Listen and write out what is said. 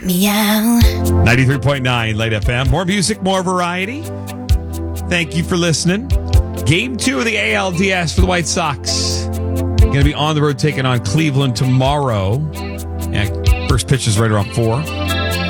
Meow. 93.9 Late FM. More music, more variety. Thank you for listening. Game 2 of the ALDS for the White Sox. Going to be on the road taking on Cleveland tomorrow. And first pitch is right around 4.